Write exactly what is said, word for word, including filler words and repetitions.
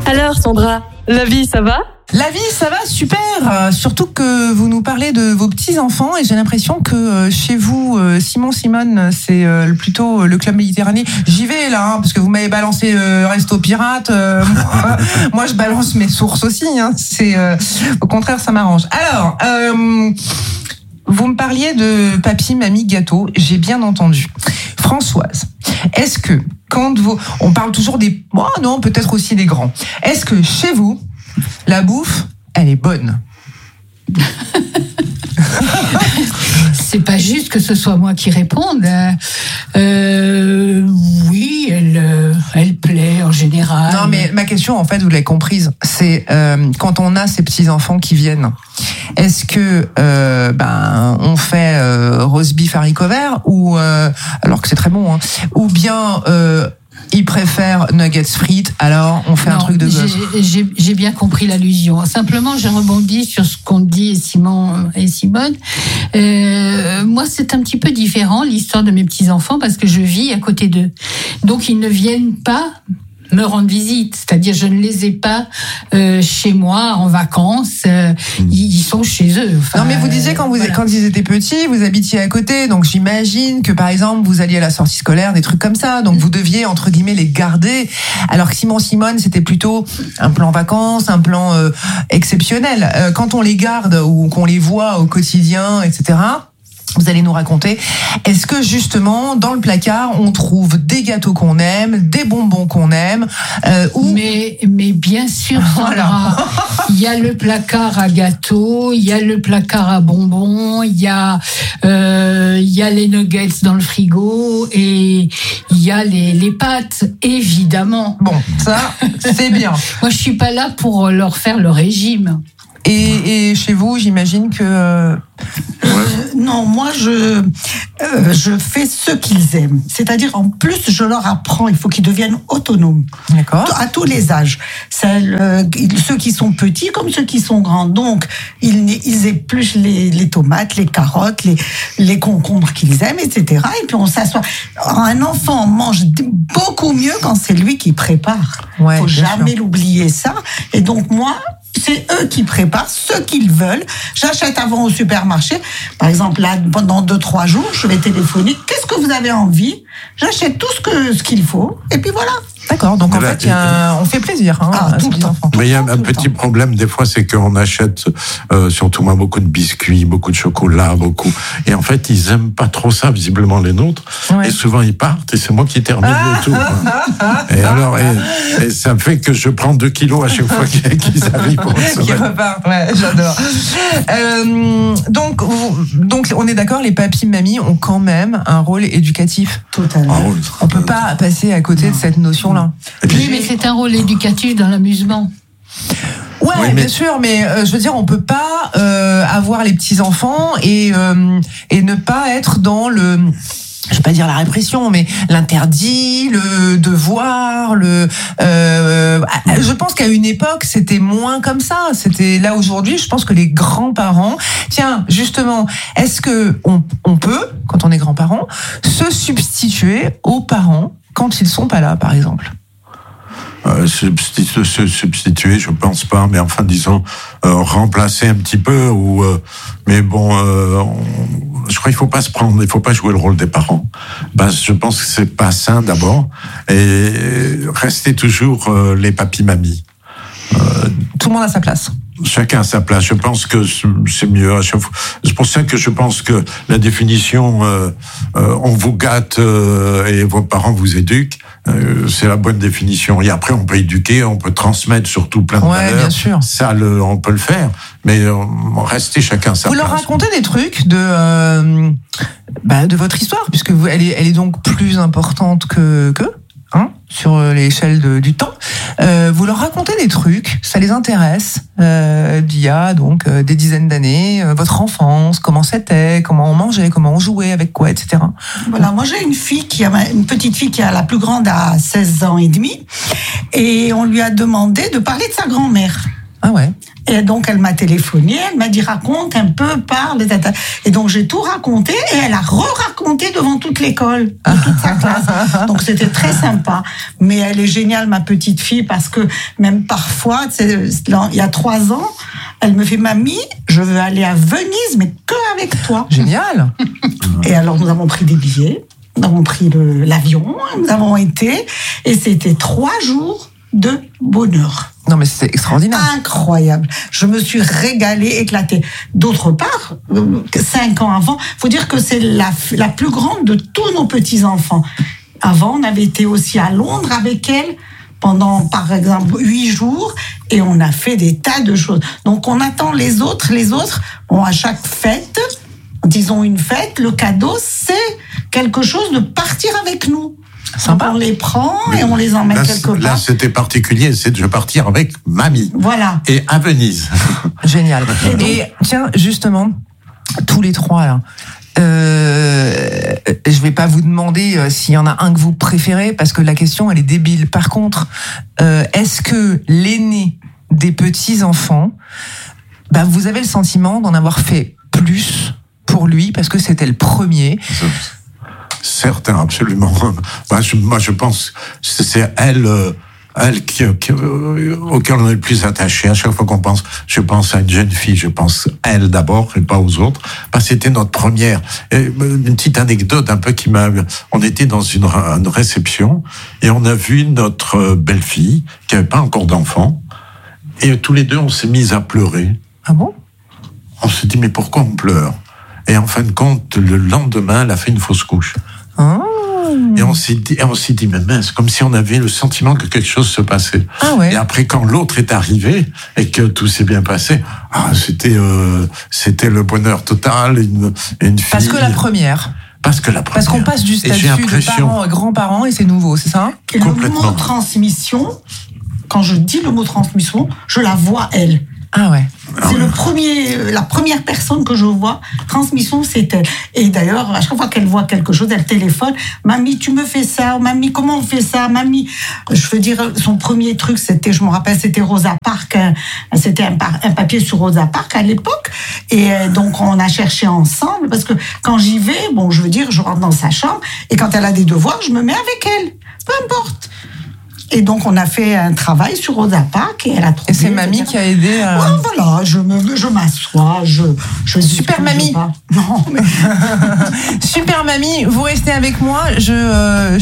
Alors Sandra, la vie ça va ? La vie, ça va super. Euh, surtout que vous nous parlez de vos petits-enfants et j'ai l'impression que euh, chez vous, euh, Simon Simone, c'est euh, plutôt le club Méditerranée. J'y vais là, hein, parce que vous m'avez balancé euh, Resto Pirate. Euh, moi, moi, je balance mes sources aussi. Hein, c'est euh, au contraire, ça m'arrange. Alors, euh, vous me parliez de papy, mamie, gâteau. J'ai bien entendu. Françoise, est-ce que quand vous, on parle toujours des, oh non, peut-être aussi des grands. Est-ce que chez vous la bouffe, elle est bonne? C'est pas juste que ce soit moi qui réponde. Euh, oui, elle, elle plaît en général. Non, mais ma question, en fait, vous l'avez comprise, c'est euh, quand on a ces petits enfants qui viennent, est-ce que euh, ben on fait euh, roast beef haricots verts ou euh, alors que c'est très bon, hein, ou bien euh, ils préfèrent nuggets frites, alors on fait non, un truc de gosse. J'ai, j'ai, j'ai bien compris l'allusion. Simplement, je rebondis sur ce qu'ont dit Simon et Simone. Euh, moi, c'est un petit peu différent, l'histoire de mes petits-enfants, parce que je vis à côté d'eux. Donc, ils ne viennent pas me rendre visite, c'est-à-dire je ne les ai pas euh, chez moi en vacances, euh, ils, ils sont chez eux. Enfin, non mais vous disiez quand vous voilà. quand ils étaient petits, vous habitiez à côté, donc j'imagine que par exemple vous alliez à la sortie scolaire, des trucs comme ça, donc vous deviez entre guillemets les garder, alors que Simon Simone c'était plutôt un plan vacances, un plan euh, exceptionnel. Euh, quand on les garde ou qu'on les voit au quotidien, et cetera. Vous allez nous raconter, est-ce que justement, dans le placard, on trouve des gâteaux qu'on aime, des bonbons qu'on aime euh, ou... mais, mais bien sûr, voilà. Il y a le placard à gâteaux, il y a le placard à bonbons, il y a, euh, il y a les nuggets dans le frigo et il y a les, les pâtes, évidemment. Bon, ça, c'est bien. Moi, je suis pas là pour leur faire le régime. Et, et chez vous, j'imagine que... Euh... Euh, non, moi, je, euh, je fais ce qu'ils aiment. C'est-à-dire, en plus, je leur apprends, il faut qu'ils deviennent autonomes. D'accord. À tous les âges. Celles, euh, ceux qui sont petits comme ceux qui sont grands. Donc, ils, ils épluchent les, les tomates, les carottes, les, les concombres qu'ils aiment, et cetera. Et puis, on s'assoit. Un enfant mange beaucoup mieux quand c'est lui qui prépare. Ouais, faut jamais sûr. l'oublier, ça. Et donc, moi... c'est eux qui préparent ce qu'ils veulent. J'achète avant au supermarché. Par exemple, là, pendant deux, trois jours, je vais téléphoner. Qu'est-ce que vous avez envie? J'achète tout ce que, ce qu'il faut. Et puis voilà. D'accord. Donc, en fait, il y a un... on fait plaisir, hein, ah, à tout le temps. enfants. Mais il y a un petit problème, des fois, c'est qu'on achète, euh, surtout moi, beaucoup de biscuits, beaucoup de chocolat, beaucoup. Et en fait, ils aiment pas trop ça, visiblement, les nôtres. Ouais. Et souvent, ils partent, et c'est moi qui termine ah, le tout. Ah, ah, et ah, alors, et, et ça fait que je prends deux kilos à chaque fois qu'ils arrivent pour une semaine. Qui repartent, ouais, j'adore. euh, donc, donc, on est d'accord, les papis, mamies ont quand même un rôle éducatif. Totalement. On peut pas passer à côté non. de cette notion-là. Puis, oui, mais c'est un rôle éducatif dans l'amusement. Ouais, oui, mais... bien sûr, mais euh, je veux dire, on peut pas euh, avoir les petits enfants et euh, et ne pas être dans le, je vais pas dire la répression, mais l'interdit, le devoir, le. Euh, je pense qu'à une époque, c'était moins comme ça. C'était là aujourd'hui. Je pense que les grands-parents, tiens, justement, est-ce que on, on peut, quand on est grands-parents, se substituer aux parents quand ils sont pas là, par exemple? Euh, substituer, substituer, je pense pas, mais enfin, disons, euh, remplacer un petit peu, ou, euh, mais bon, euh, on, je crois qu'il faut pas se prendre, il faut pas jouer le rôle des parents. Ben, je pense que c'est pas sain d'abord, et rester toujours euh, les papis-mamies. Euh, Tout le monde a sa place. Chacun a sa place. Je pense que c'est mieux à chaque fois. C'est pour ça que je pense que la définition euh, euh, on vous gâte euh, et vos parents vous éduquent, euh, c'est la bonne définition. Et après, on peut éduquer, on peut transmettre surtout plein de ouais, valeurs. Bien sûr. Ça, le, on peut le faire, mais euh, restez chacun sa vous place. Vous leur racontez des trucs de euh, bah, de votre histoire, puisque vous, elle est, elle est donc plus importante que que. Hein, sur l'échelle de, du temps, euh, vous leur racontez des trucs, ça les intéresse, euh, d'il y a donc euh, des dizaines d'années, euh, votre enfance, comment c'était, comment on mangeait, comment on jouait, avec quoi, et cetera. Voilà, moi j'ai une fille qui a une petite fille qui a la plus grande à seize ans et demi, et on lui a demandé de parler de sa grand-mère. Ah ouais. Et donc, elle m'a téléphoné, elle m'a dit, raconte un peu, parle, tata. Et donc, j'ai tout raconté, et elle a re-raconté devant toute l'école, de toute sa classe. Donc, c'était très sympa. Mais elle est géniale, ma petite fille, parce que même parfois, c'est, il y a trois ans, elle me fait, mamie, je veux aller à Venise, mais que avec toi. Génial. Et alors, nous avons pris des billets, nous avons pris le, l'avion, nous avons été, et c'était trois jours de bonheur. Non, mais c'est extraordinaire. Incroyable. Je me suis régalée, éclatée. D'autre part, cinq ans avant, faut dire que c'est la, la plus grande de tous nos petits-enfants. Avant, on avait été aussi à Londres avec elle pendant, par exemple, huit jours, et on a fait des tas de choses. Donc, on attend les autres. Les autres, bon, à chaque fête, disons une fête, le cadeau, c'est quelque chose de partir avec nous. Sympa. Donc on les prend et on les emmène là, quelque part. Là, c'était particulier, c'est de je partir avec mamie. Voilà. Et à Venise. Génial. Et tiens, justement, tous les trois, là, euh, je vais pas vous demander euh, s'il y en a un que vous préférez, parce que la question, elle est débile. Par contre, euh, est-ce que l'aîné des petits-enfants, bah, vous avez le sentiment d'en avoir fait plus pour lui, parce que c'était le premier? Certain, absolument. Moi, je, moi, je pense que c'est elle, euh, elle qui, qui, euh, auquel on est le plus attaché. À chaque fois qu'on pense, je pense à une jeune fille, je pense à elle d'abord et pas aux autres. Parce que c'était notre première. Et une petite anecdote un peu qui m'a. On était dans une, une réception et on a vu notre belle-fille qui avait pas encore d'enfant. Et tous les deux, on s'est mis à pleurer. Ah bon? On s'est dit, mais pourquoi on pleure? Et en fin de compte, le lendemain, elle a fait une fausse couche. Oh. Et on s'est dit, on s'est dit, mais mince, comme si on avait le sentiment que quelque chose se passait. Ah ouais. Et après, quand l'autre est arrivé et que tout s'est bien passé, ah, c'était, euh, c'était le bonheur total. Une, une fille. Parce que la première. Parce que la première. Parce qu'on passe du statut de parents à grands-parents et c'est nouveau, c'est ça? Et le mot transmission, quand je dis le mot transmission, je la vois elle. Ah ouais. C'est le premier, la première personne que je vois. Transmission, c'est elle. Et d'ailleurs, à chaque fois qu'elle voit quelque chose, elle téléphone. Mamie, tu me fais ça. Mamie, comment on fait ça? Mamie, je veux dire, son premier truc, c'était, je me rappelle, c'était Rosa Parks. C'était un, un papier sur Rosa Parks à l'époque. Et donc, on a cherché ensemble parce que quand j'y vais, bon, je veux dire, je rentre dans sa chambre et quand elle a des devoirs, je me mets avec elle. Peu importe. Et donc, on a fait un travail sur Rosa Parks et elle a trouvé... Et c'est mamie qui a aidé à... Ouais, voilà, je, me, je m'assois, je... je Super mamie. Non, mais... Super mamie, vous restez avec moi, je... Euh,